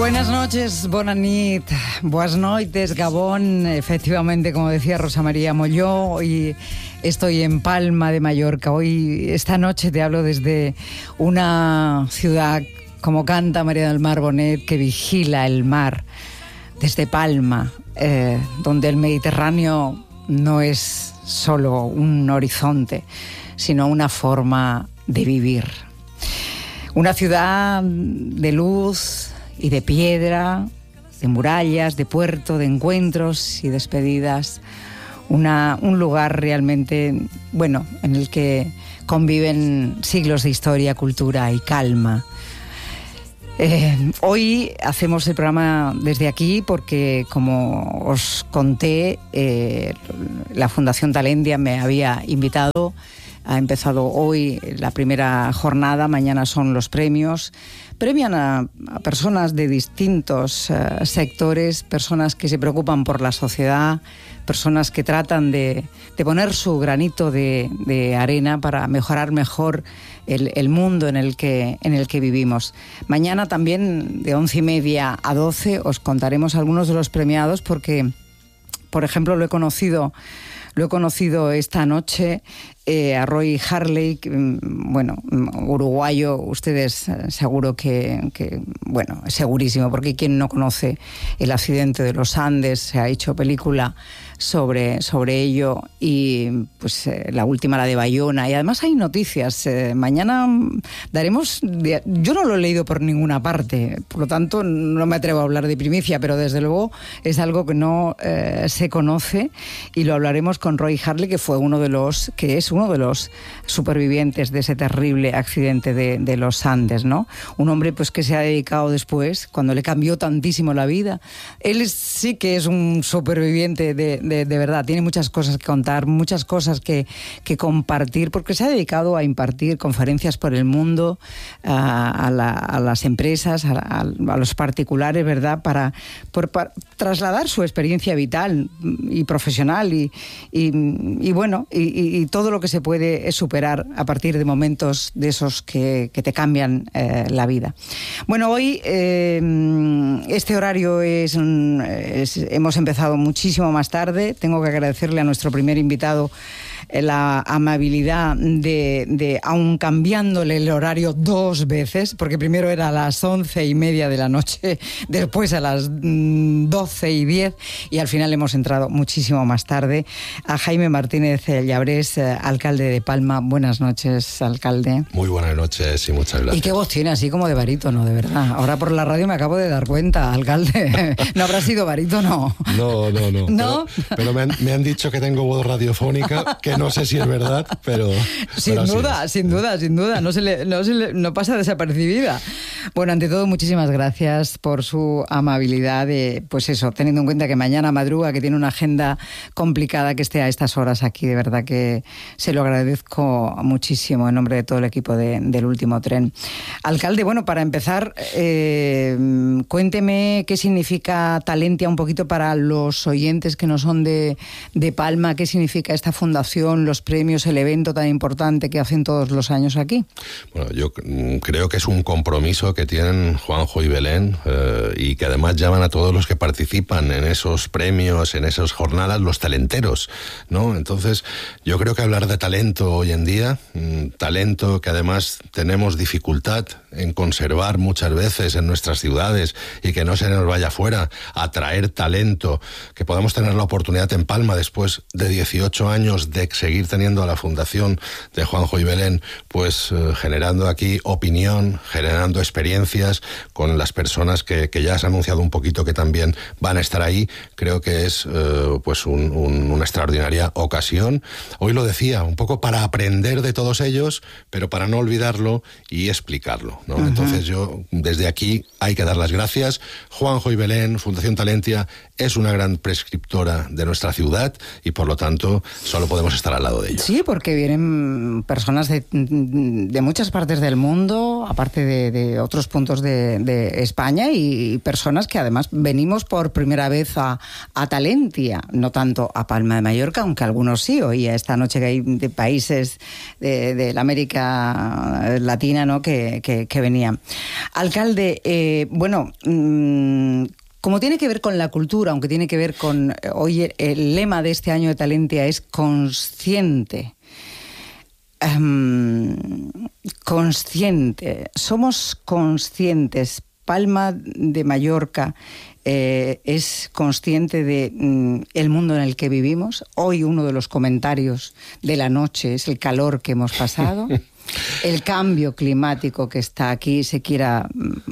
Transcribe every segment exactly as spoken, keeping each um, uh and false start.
Buenas noches, bona nit, buenas noites, Gabón. Efectivamente, como decía Rosa María Molló, hoy estoy en Palma de Mallorca. Hoy, esta noche, te hablo desde una ciudad, como canta María del Mar Bonet, que vigila el mar desde Palma, eh, donde el Mediterráneo no es solo un horizonte, sino una forma de vivir. Una ciudad de luz y de piedra, de murallas, de puerto, de encuentros y despedidas. Una, un lugar realmente, bueno, en el que conviven siglos de historia, cultura y calma. Eh, hoy hacemos el programa desde aquí porque, como os conté, eh, la Fundación Talentia me había invitado. Ha empezado hoy la primera jornada, mañana son los premios. Premian a, a personas de distintos uh, sectores, personas que se preocupan por la sociedad, personas que tratan de, de poner su granito de, de arena para mejorar mejor el, el mundo en el, que, en el que vivimos. Mañana también, de once y media a doce, os contaremos algunos de los premiados porque, por ejemplo, lo he conocido... Lo he conocido esta noche eh, a Roy Harley, bueno, uruguayo, ustedes seguro que, que, bueno, segurísimo, porque quien no conoce el accidente de los Andes, se ha hecho película sobre, sobre ello, y pues eh, la última, la de Bayona, y además hay noticias. Eh, mañana daremos, yo no lo he leído por ninguna parte, por lo tanto no me atrevo a hablar de primicia, pero desde luego es algo que no eh, se conoce, y lo hablaremos con Roy Harley, que fue uno de los, que es uno de los supervivientes de ese terrible accidente de, de los Andes, ¿no? Un hombre pues que se ha dedicado después, cuando le cambió tantísimo la vida. Él sí que es un superviviente de, de, de verdad, tiene muchas cosas que contar, muchas cosas que, que compartir, porque se ha dedicado a impartir conferencias por el mundo, a, a, la, a las empresas, a, a, a los particulares, ¿verdad? Para, por, para trasladar su experiencia vital y profesional y, y, y bueno, y, y todo lo que se puede superar a partir de momentos de esos que, que te cambian eh, la vida. Bueno, hoy eh, este horario es, es, hemos empezado muchísimo más tarde. Tengo que agradecerle a nuestro primer invitado la amabilidad de, de, aun cambiándole el horario dos veces, porque primero era a las once y media de la noche, después a las doce y diez, y al final hemos entrado muchísimo más tarde. A Jaime Martínez Llabrés, alcalde de Palma. Buenas noches, alcalde. Muy buenas noches y muchas gracias. ¿Y qué voz tiene así como de barítono, de verdad? Ahora por la radio me acabo de dar cuenta, alcalde. ¿No habrá sido barítono? No, no, no. ¿No? Pero, pero me, han, me han dicho que tengo voz radiofónica, que no sé si es verdad, pero... Sin pero duda, sin duda, sin duda. No, se le, no, se le, no pasa desapercibida. Bueno, ante todo, muchísimas gracias por su amabilidad de, pues eso, teniendo en cuenta que mañana madruga, que tiene una agenda complicada, que esté a estas horas aquí. De verdad que se lo agradezco muchísimo en nombre de todo el equipo de, del Último Tren. Alcalde, bueno, para empezar, eh, cuénteme qué significa Talentia un poquito para los oyentes que no son de, de Palma, qué significa esta fundación, los premios, el evento tan importante que hacen todos los años aquí. Bueno, yo creo que es un compromiso que tienen Juanjo y Belén eh, y que además llaman a todos los que participan en esos premios, en esas jornadas, los talenteros, ¿no? Entonces, yo creo que hablar de talento hoy en día, mmm, talento que además tenemos dificultad en conservar muchas veces en nuestras ciudades y que no se nos vaya fuera, atraer talento, que podamos tener la oportunidad en Palma después de dieciocho años de seguir teniendo a la Fundación de Juanjo y Belén, pues eh, generando aquí opinión, generando experiencias con las personas que, que ya has anunciado un poquito que también van a estar ahí. Creo que es eh, pues un, un, una extraordinaria ocasión. Hoy lo decía, un poco para aprender de todos ellos, pero para no olvidarlo y explicarlo, ¿no? Uh-huh. Entonces yo, desde aquí, hay que dar las gracias. Juanjo y Belén, Fundación Talentia, es una gran prescriptora de nuestra ciudad y por lo tanto solo podemos estar estar al lado de ellos. Sí, porque vienen personas de, de muchas partes del mundo, aparte de, de otros puntos de, de España, y personas que además venimos por primera vez a, a Talentia, no tanto a Palma de Mallorca, aunque algunos sí. Oía esta noche que hay de países de, de la América Latina, ¿no?, que, que, que venían. Alcalde, eh, bueno... Mmm, como tiene que ver con la cultura, aunque tiene que ver con... Hoy el lema de este año de Talentia es consciente. Um, consciente. Somos conscientes. Palma de Mallorca eh, es consciente de mm, el mundo en el que vivimos. Hoy uno de los comentarios de la noche es el calor que hemos pasado. El cambio climático que está aquí, se quiera,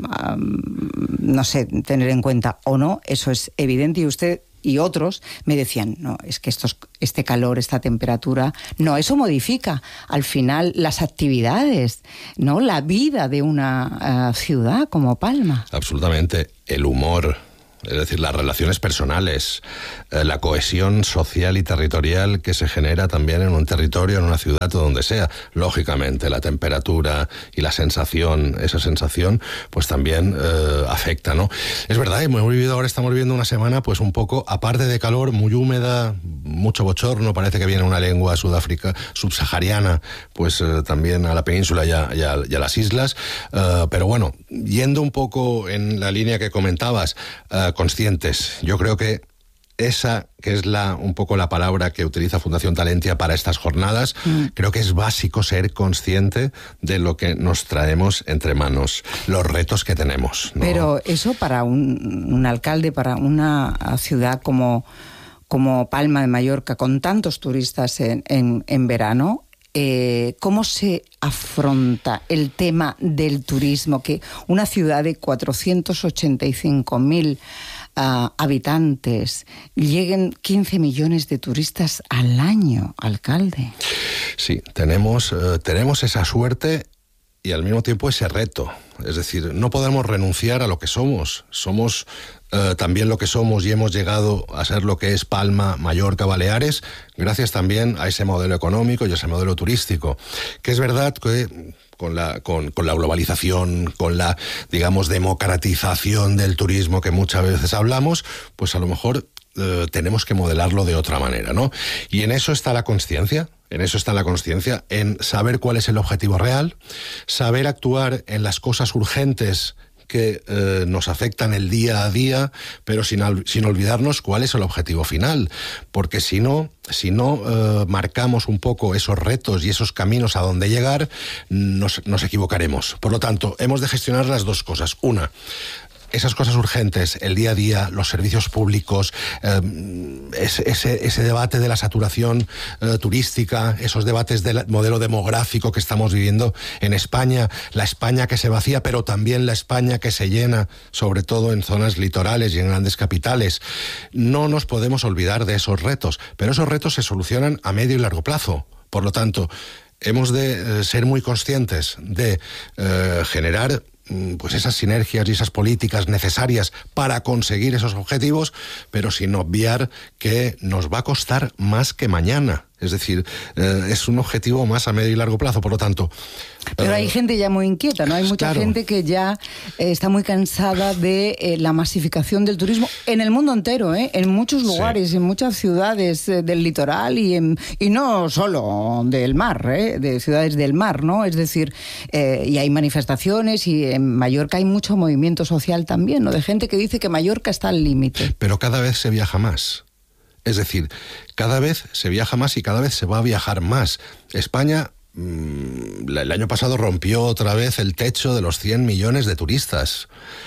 um, no sé, tener en cuenta o no, eso es evidente. Y usted y otros me decían, no, es que estos, este calor, esta temperatura, no, eso modifica al final las actividades, ¿no?, la vida de una uh, ciudad como Palma. Absolutamente. El humor, es decir, las relaciones personales, eh, la cohesión social y territorial que se genera también en un territorio, en una ciudad o donde sea. Lógicamente, la temperatura y la sensación, esa sensación, pues también eh, afecta, ¿no? Es verdad, hemos vivido ahora, estamos viviendo una semana, pues un poco, aparte de calor, muy húmeda, mucho bochorno, parece que viene una lengua Sudáfrica, subsahariana, pues eh, también a la península y a, y a, y a las islas, eh, pero bueno, yendo un poco en la línea que comentabas, eh, conscientes. Yo creo que esa, que es la un poco la palabra que utiliza Fundación Talentia para estas jornadas, mm. creo que es básico ser consciente de lo que nos traemos entre manos, los retos que tenemos, ¿no? Pero eso para un, un alcalde, para una ciudad como, como Palma de Mallorca, con tantos turistas en, en, en verano, Eh, ¿cómo se afronta el tema del turismo? Que una ciudad de cuatrocientos ochenta y cinco mil uh, habitantes, lleguen quince millones de turistas al año, alcalde. Sí, tenemos, uh, tenemos esa suerte y al mismo tiempo ese reto. Es decir, no podemos renunciar a lo que somos. Somos eh, también lo que somos y hemos llegado a ser lo que es Palma, Mallorca, Baleares, gracias también a ese modelo económico y a ese modelo turístico. Que es verdad que con la, con, con la globalización, con la, digamos, democratización del turismo que muchas veces hablamos, pues a lo mejor eh, tenemos que modelarlo de otra manera, ¿no? Y en eso está la consciencia. En eso está la consciencia, en saber cuál es el objetivo real, saber actuar en las cosas urgentes que eh, nos afectan el día a día, pero sin, sin olvidarnos cuál es el objetivo final. Porque si no, si no eh, marcamos un poco esos retos y esos caminos a donde llegar, nos, nos equivocaremos. Por lo tanto, hemos de gestionar las dos cosas. Una, esas cosas urgentes, el día a día, los servicios públicos, eh, ese, ese, ese debate de la saturación eh, turística, esos debates del modelo demográfico que estamos viviendo en España, la España que se vacía, pero también la España que se llena, sobre todo en zonas litorales y en grandes capitales. No nos podemos olvidar de esos retos, pero esos retos se solucionan a medio y largo plazo. Por lo tanto, hemos de eh, ser muy conscientes de eh, generar pues esas sinergias y esas políticas necesarias para conseguir esos objetivos, pero sin obviar que nos va a costar más que mañana. Es decir, eh, es un objetivo más a medio y largo plazo, por lo tanto... Pero eh, hay gente ya muy inquieta, ¿no? Hay mucha claro. gente que ya eh, está muy cansada de eh, la masificación del turismo en el mundo entero, ¿eh? En muchos lugares, sí. En muchas ciudades eh, del litoral y, en, y no solo del mar, ¿eh? De ciudades del mar, ¿no? Es decir, eh, y hay manifestaciones y en Mallorca hay mucho movimiento social también, ¿no? De gente que dice que Mallorca está al límite. Pero cada vez se viaja más. Es decir, cada vez se viaja más y cada vez se va a viajar más. España, mmm, el año pasado rompió otra vez el techo de los cien millones de turistas.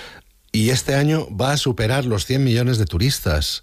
Y este año va a superar los cien millones de turistas.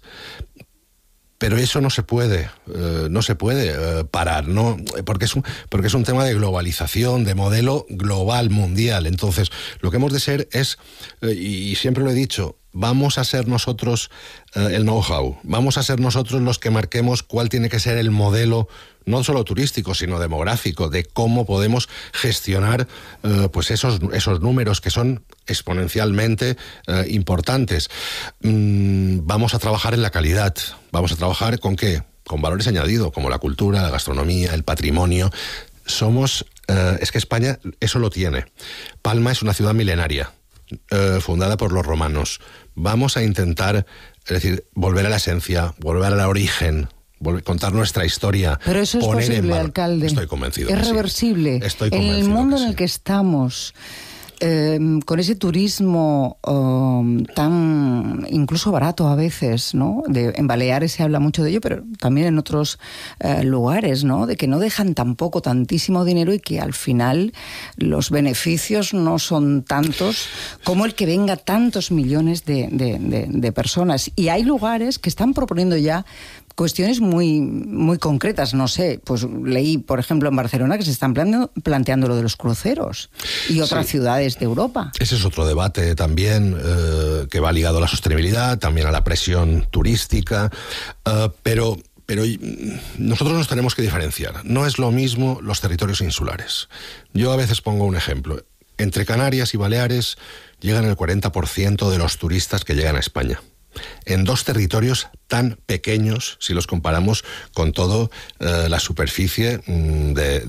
Pero eso no se puede, eh, no se puede eh, parar, ¿no? Porque es un, porque es un tema de globalización, de modelo global, mundial. Entonces, lo que hemos de ser es, eh, y siempre lo he dicho, vamos a ser nosotros eh, el know-how, vamos a ser nosotros los que marquemos cuál tiene que ser el modelo, no solo turístico, sino demográfico, de cómo podemos gestionar eh, pues esos, esos números que son exponencialmente eh, importantes. Mm, vamos a trabajar en la calidad. ¿Vamos a trabajar con qué? con valores añadidos, como la cultura, la gastronomía, el patrimonio. Somos, eh, es que España eso lo tiene. Palma es una ciudad milenaria, eh, fundada por los romanos. Vamos a intentar, es decir, volver a la esencia, volver al origen, volver, contar nuestra historia. Pero eso es poner posible, en valor. alcalde. Estoy convencido. Es que reversible. Sí. Estoy en convencido el mundo que en el sí. que estamos, eh, con ese turismo um, tan incluso barato a veces, ¿no? De, en Baleares se habla mucho de ello, pero también en otros eh, lugares, ¿no? De que no dejan tampoco tantísimo dinero y que al final los beneficios no son tantos como el que venga tantos millones de, de, de, de personas. Y hay lugares que están proponiendo ya cuestiones muy, muy concretas, no sé, pues leí, por ejemplo, en Barcelona que se están planteando, planteando lo de los cruceros y otras sí. ciudades de Europa. Ese es otro debate también eh, que va ligado a la sostenibilidad, también a la presión turística, eh, pero... Pero nosotros nos tenemos que diferenciar. No es lo mismo los territorios insulares. Yo a veces pongo un ejemplo. Entre Canarias y Baleares llegan el cuarenta por ciento de los turistas que llegan a España. En dos territorios tan pequeños, si los comparamos con toda eh, la superficie mm, de,